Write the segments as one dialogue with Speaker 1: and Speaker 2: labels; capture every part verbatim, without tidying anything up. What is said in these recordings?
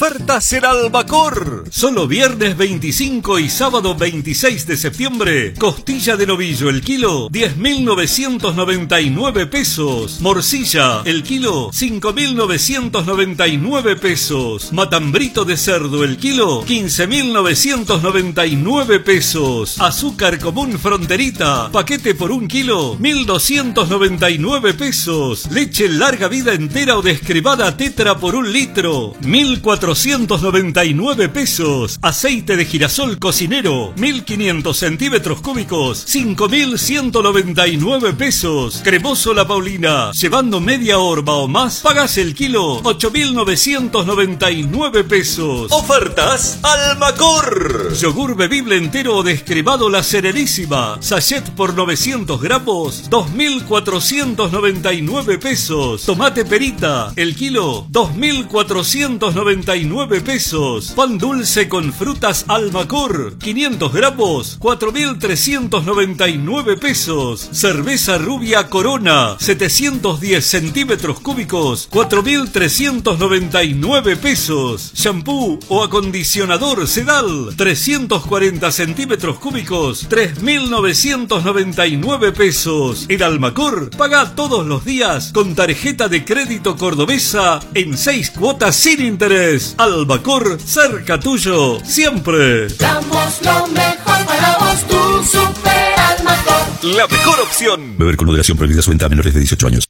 Speaker 1: Ofertas en Albacor. Solo viernes veinticinco y sábado veintiséis de septiembre. Costilla de novillo el kilo, diez mil novecientos noventa y nueve pesos. Morcilla el kilo, cinco mil novecientos noventa y nueve pesos. Matambrito de cerdo el kilo, quince mil novecientos noventa y nueve pesos. Azúcar común fronterita, paquete por un kilo, mil doscientos noventa y nueve pesos. Leche larga vida entera o descremada tetra por un litro, mil cuatrocientos noventa y nueve pesos. Aceite de girasol cocinero, mil quinientos centímetros cúbicos, cinco mil ciento noventa y nueve pesos. Cremoso La Paulina, llevando media horma o más, pagas el kilo, ocho mil novecientos noventa y nueve pesos. Ofertas Albacor. Yogur bebible entero o descremado La Serenísima, sachet por novecientos gramos, dos mil cuatrocientos noventa y nueve pesos. Tomate perita, el kilo, dos mil cuatrocientos noventa y nueve pesos. Pan dulce con frutas Albacor, quinientos gramos, cuatro mil trescientos noventa y nueve pesos. Cerveza rubia Corona, setecientos diez centímetros cúbicos, cuatro mil trescientos noventa y nueve pesos. Shampoo o acondicionador Sedal, trescientos cuarenta centímetros cúbicos, tres mil novecientos noventa y nueve pesos. En Albacor, paga todos los días con tarjeta de crédito cordobesa en seis cuotas sin interés. Albacor, cerca tuyo, siempre.
Speaker 2: Damos lo mejor para vos, tu Super Albacor.
Speaker 1: La mejor opción.
Speaker 3: Beber con moderación, prohibida su venta a menores de dieciocho años.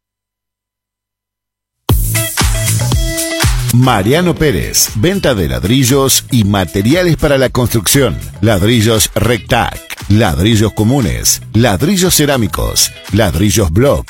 Speaker 4: Mariano Pérez, venta de ladrillos y materiales para la construcción. Ladrillos Rectac, ladrillos comunes, ladrillos cerámicos, ladrillos block,